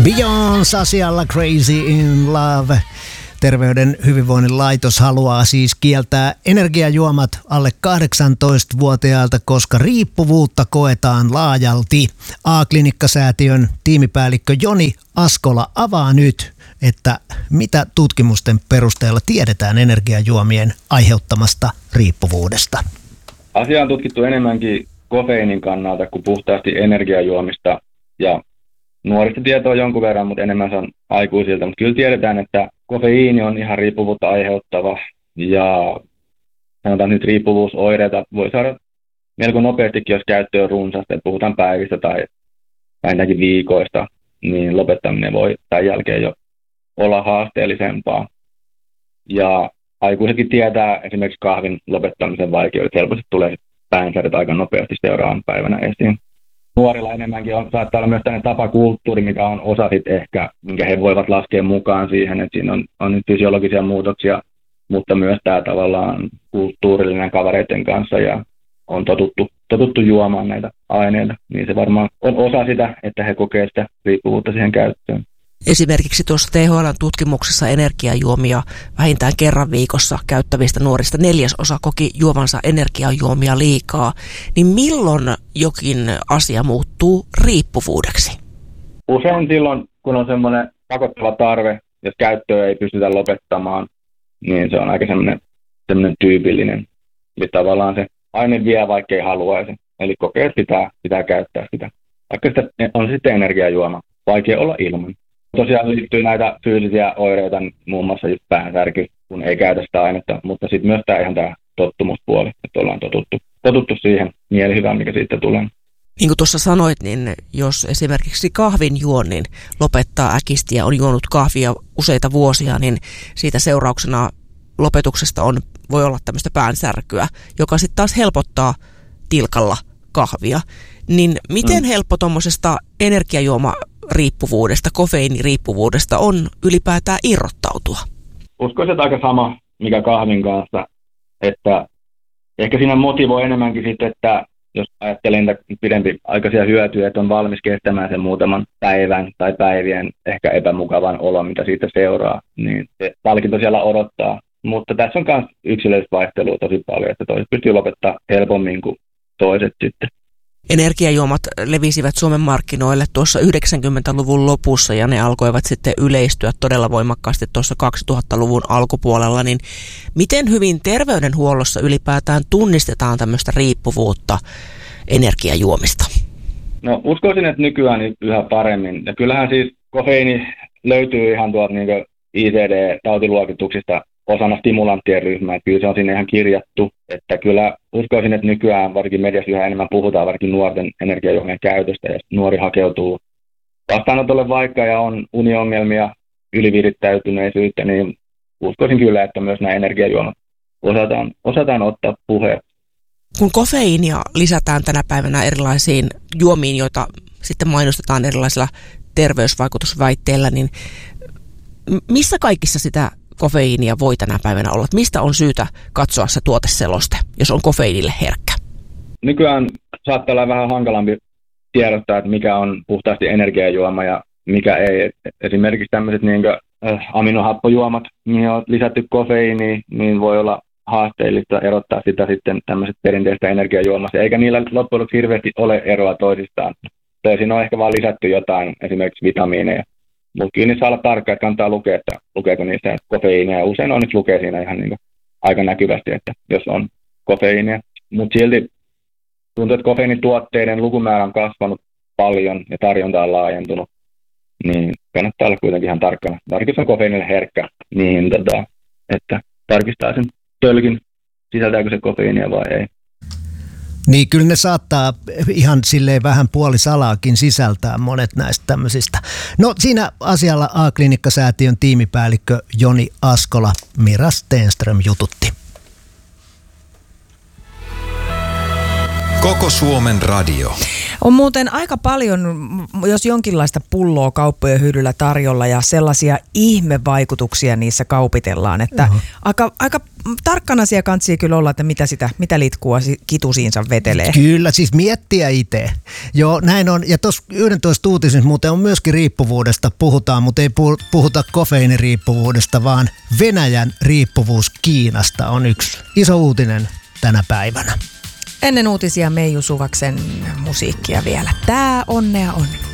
Beyoncé asialla Crazy in Love. Terveyden hyvinvoinnin laitos haluaa siis kieltää energiajuomat alle 18-vuotiailta, koska riippuvuutta koetaan laajalti. A-klinikkasäätiön tiimipäällikkö Joni Askola avaa nyt, että mitä tutkimusten perusteella tiedetään energiajuomien aiheuttamasta riippuvuudesta. Asia on tutkittu enemmänkin kofeiinin kannalta kuin puhtaasti energiajuomista, ja nuorista tietoa jonkun verran, mutta enemmän se on aikuisilta. Mutta kyllä tiedetään, että kofeiini on ihan riippuvuutta aiheuttava, ja sanotaan nyt riippuvuusoireita voi saada melko nopeastikin, jos käyttö on runsasta, että puhutaan päivistä tai vähintäänkin viikoista, niin lopettaminen voi tämän jälkeen jo olla haasteellisempaa. Ja aikuisetkin tietää esimerkiksi kahvin lopettamisen vaikeudet, helposti tulee päänsäryt aika nopeasti seuraavan päivänä esiin. Nuorilla enemmänkin saattaa olla myös tämmöinen tapakulttuuri, mikä on osa sitten ehkä, minkä he voivat laskea mukaan siihen, että siinä on nyt fysiologisia muutoksia, mutta myös tämä tavallaan kulttuurillinen kavereiden kanssa ja on totuttu juomaan näitä aineita, niin se varmaan on osa sitä, että he kokee sitä riippuvuutta siihen käyttöön. Esimerkiksi tuossa THL-tutkimuksessa energiajuomia vähintään kerran viikossa käyttävistä nuorista 1/4 koki juovansa energiajuomia liikaa. Niin milloin jokin asia muuttuu riippuvuudeksi? Usein silloin, kun on semmoinen pakottava tarve, jos käyttöä ei pystytä lopettamaan, niin se on aika semmoinen tyypillinen. Eli tavallaan se aine vie, vaikka ei haluaisi. Eli kokee, että pitää käyttää sitä. Vaikka sitä on sitten energiajuoma, vaikea olla ilman. Tosiaan liittyy näitä fyysisiä oireita, muun muassa just päänsärky, kun ei käytä sitä ainetta, mutta sitten myös tämä tottumuspuoli, että ollaan totuttu siihen mielihyvään, mikä siitä tulee. Niin kuin tuossa sanoit, niin jos esimerkiksi kahvin juonnin lopettaa äkisti ja on juonut kahvia useita vuosia, niin siitä seurauksena lopetuksesta voi olla tämmöistä päänsärkyä, joka sitten taas helpottaa tilkalla kahvia. Niin miten helppo tuommoisesta energiajuomariippuvuudesta, kofeiiniriippuvuudesta on ylipäätään irrottautua? Uskoisin, että aika sama, mikä kahvin kanssa, että ehkä siinä motivoi enemmänkin sitten, että jos ajattelee niitä pidempiaikaisia hyötyjä, että on valmis kestämään sen muutaman päivän tai päivien ehkä epämukavan olon, mitä siitä seuraa, niin se palkinto siellä odottaa. Mutta tässä on myös yksilöllistä vaihtelua tosi paljon, että toiset pystyy lopettaa helpommin kuin toiset sitten. Energiajuomat levisivät Suomen markkinoille tuossa 90-luvun lopussa ja ne alkoivat sitten yleistyä todella voimakkaasti tuossa 2000-luvun alkupuolella. Niin miten hyvin terveydenhuollossa ylipäätään tunnistetaan tämmöistä riippuvuutta energiajuomista? No uskoisin, että nykyään yhä paremmin. Ja kyllähän siis kofeiini löytyy ihan tuolta niin ICD-tautiluokituksista osana stimulanttien ryhmää. Kyllä se on sinne ihan kirjattu. Että kyllä uskoisin, että nykyään varsinkin mediassa yhä enemmän puhutaan varsinkin nuorten energiajuomien käytöstä. Ja nuori hakeutuu vastaanotolle vaikka ja on uniongelmia, ylivirittäytyneisyyttä, niin uskoisin kyllä, että myös nämä energiajuomat osataan ottaa puheen. Kun kofeiinia lisätään tänä päivänä erilaisiin juomiin, joita sitten mainostetaan erilaisilla terveysvaikutusväitteillä, niin missä kaikissa sitä kofeiinia voi tänä päivänä olla? Mistä on syytä katsoa se tuoteseloste, jos on kofeiinille herkkä? Nykyään saattaa olla vähän hankalampi tiedottaa, että mikä on puhtaasti energiajuoma ja mikä ei. Esimerkiksi tämmöiset aminohappojuomat, mihin on lisätty kofeiiniä, niin voi olla haasteellista erottaa sitä sitten tämmöiset perinteistä energiajuomasta, eikä niillä loppujen lopuksi hirveästi ole eroa toisistaan. Toisin on ehkä vaan lisätty jotain, esimerkiksi vitamiineja. Mutta kyllä niissä saa olla tarkka, että kannattaa lukea, että lukeeko niissä kofeiinia. Ja usein on nyt lukee siinä ihan aika näkyvästi, että jos on kofeiinia. Mutta silti tuntuu, että kofeiinituotteiden lukumäärä on kasvanut paljon ja tarjonta on laajentunut. Niin kannattaa olla kuitenkin ihan tarkkana. Varsinkin on kofeiinille herkkä, niin että tarkistaa sen tölkin, sisältääkö se kofeiinia vai ei. Niin kyllä ne saattaa ihan silleen vähän puolisalaakin sisältää monet näistä tämmöisistä. No siinä asialla A-klinikkasäätiön tiimipäällikkö Joni Askola, Mira Stenström jututti. Koko Suomen radio. On muuten aika paljon, jos jonkinlaista pulloa kauppojen hyllyllä tarjolla ja sellaisia ihmevaikutuksia niissä kaupitellaan, että aika tarkkana asia kantsii kyllä olla, että mitä litkua kitusiinsa vetelee. Kyllä, siis miettiä itse. Joo, näin on. Ja tuossa 11 uutisissa muuten on myöskin riippuvuudesta puhutaan, mutta ei puhuta kofeiiniriippuvuudesta, vaan Venäjän riippuvuus Kiinasta on yksi iso uutinen tänä päivänä. Ennen uutisia Meiju Suvaksen musiikkia vielä. Tää onnea on.